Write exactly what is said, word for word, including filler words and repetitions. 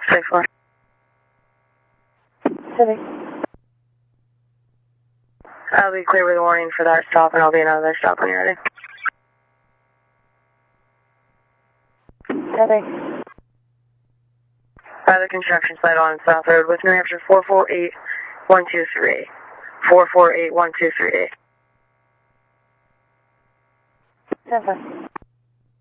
six one. Civic. I'll be clear with a warning for that stop, and I'll be another stop when you're ready. Civic. Uh, the construction site on South Road with New Hampshire four four eight one two three. four four eight one two three. Seven.